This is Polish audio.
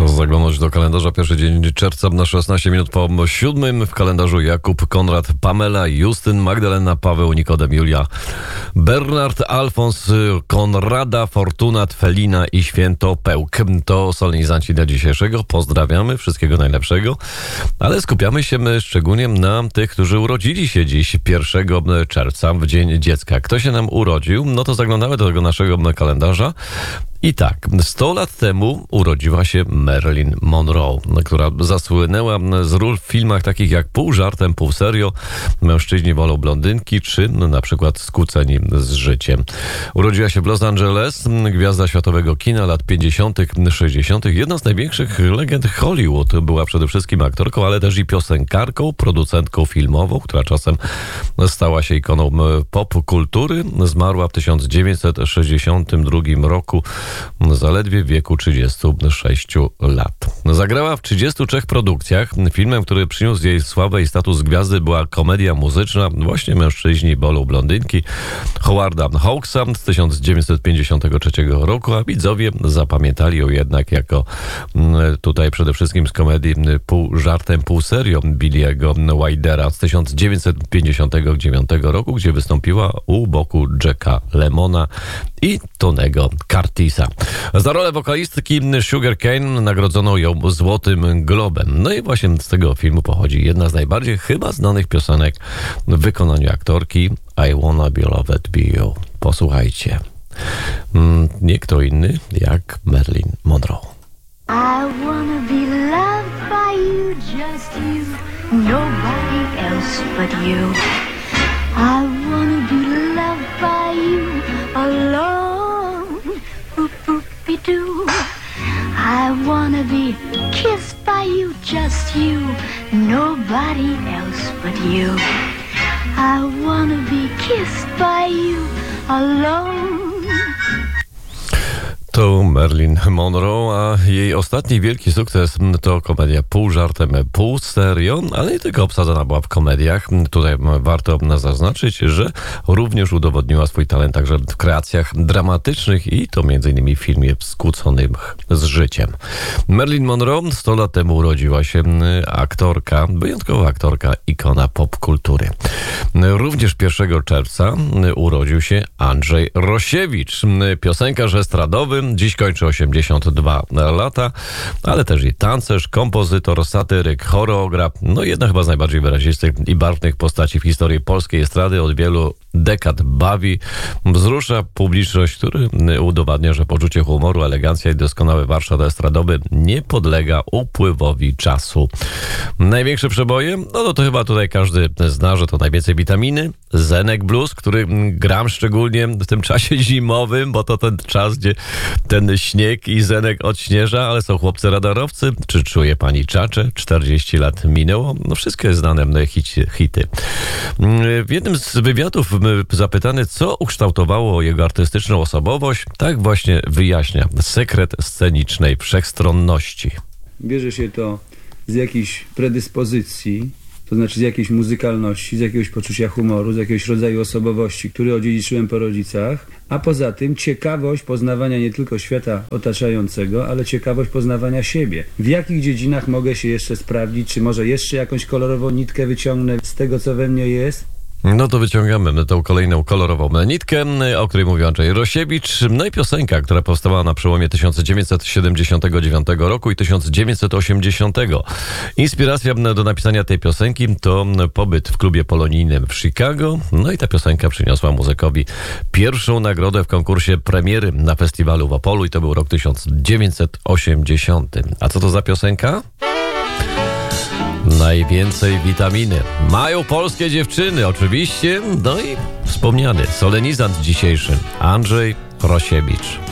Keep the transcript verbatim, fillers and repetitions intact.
Czas zaglądać do kalendarza. Pierwszy dzień czerwca na szesnaście minut po siódmym. W kalendarzu Jakub, Konrad, Pamela, Justyn, Magdalena, Paweł, Nikodem, Julia, Bernard, Alfons, Konrada, Fortunat, Felina i Świętopełk. To solenizanci dnia dzisiejszego. Pozdrawiamy, wszystkiego najlepszego. Ale skupiamy się my szczególnie na tych, którzy urodzili się dziś pierwszego czerwca, w Dzień Dziecka. Kto się nam urodził? No to zaglądamy do tego naszego kalendarza. I tak, sto lat temu urodziła się Marilyn Monroe, która zasłynęła z ról w filmach takich jak Pół żartem, pół serio, Mężczyźni wolą blondynki, czy na przykład Skłóceni z życiem. Urodziła się w Los Angeles, gwiazda światowego kina lat pięćdziesiątych, sześćdziesiątych. Jedna z największych legend Hollywood. Była przede wszystkim aktorką, ale też i piosenkarką, producentką filmową, która czasem stała się ikoną pop-kultury. Zmarła w tysiąc dziewięćset sześćdziesiątym drugim roku, zaledwie w wieku trzydziestu sześciu lat. Zagrała w trzydziestu trzech produkcjach. Filmem, który przyniósł jej sławę i status gwiazdy, była komedia muzyczna właśnie Mężczyźni wolą blondynki Howarda Hawksa z tysiąc dziewięćset pięćdziesiątego trzeciego roku, a widzowie zapamiętali ją jednak jako tutaj przede wszystkim z komedii Pół żartem, pół serio Billy'ego Wildera z tysiąc dziewięćset pięćdziesiątego dziewiątego roku, gdzie wystąpiła u boku Jacka Lemmona i Tonego Curtisa. Za rolę wokalistki Sugar Cane nagrodzono ją Złotym Globem. No i właśnie z tego filmu pochodzi jedna z najbardziej chyba znanych piosenek w wykonaniu aktorki I Wanna Be Loved By You. Posłuchajcie. Nie kto inny jak Marilyn Monroe. I wanna be loved by you, just you, nobody else but you. I wanna be loved by you alone. Boop, boopy doo. I wanna be kissed by you, just you, nobody else but you. I wanna be kissed by you alone. To Marilyn Monroe, a jej ostatni wielki sukces to komedia Pół żartem, pół serio, ale nie tylko obsadzona była w komediach. Tutaj warto zaznaczyć, że również udowodniła swój talent także w kreacjach dramatycznych i to między innymi w filmie Skłóconym z życiem. Marilyn Monroe sto lat temu urodziła się aktorka, wyjątkowa aktorka, ikona popkultury. Również pierwszego czerwca urodził się Andrzej Rosiewicz, piosenkarz estradowy. Dziś kończy osiemdziesiąt dwa lata, ale też i tancerz, kompozytor, satyryk, choreograf, no jedna chyba z najbardziej wyrazistych i barwnych postaci w historii polskiej estrady. Od wielu dekad bawi, wzrusza publiczność, który udowadnia, że poczucie humoru, elegancja i doskonały warsztat estradowy nie podlega upływowi czasu. Największe przeboje? No to, to chyba tutaj każdy zna, że to najwięcej witaminy. Zenek Blues, który gram szczególnie w tym czasie zimowym, bo to ten czas, gdzie ten śnieg i Zenek odśnieża, ale są chłopcy radarowcy. Czy czuje pani czacze? czterdzieści lat minęło. No wszystkie znane hici, hity. W jednym z wywiadów zapytany, co ukształtowało jego artystyczną osobowość, tak właśnie wyjaśnia sekret scenicznej wszechstronności. Bierze się to z jakiejś predyspozycji, to znaczy z jakiejś muzykalności, z jakiegoś poczucia humoru, z jakiegoś rodzaju osobowości, który odziedziczyłem po rodzicach, a poza tym ciekawość poznawania nie tylko świata otaczającego, ale ciekawość poznawania siebie. W jakich dziedzinach mogę się jeszcze sprawdzić, czy może jeszcze jakąś kolorową nitkę wyciągnę z tego, co we mnie jest? No to wyciągamy tą kolejną kolorową nitkę, o której mówił Andrzej Rosiewicz. No i piosenka, która powstała na przełomie tysiąc dziewięćset siedemdziesiątego dziewiątego roku i tysiąc dziewięćset osiemdziesiątego. Inspiracja do napisania tej piosenki to pobyt w klubie polonijnym w Chicago. No i ta piosenka przyniosła muzykowi pierwszą nagrodę w konkursie premiery na festiwalu w Opolu i to był rok tysiąc dziewięćset osiemdziesiąty. A co to za piosenka? Najwięcej witaminy mają polskie dziewczyny, oczywiście. No i wspomniany solenizant dzisiejszy Andrzej Rosiewicz.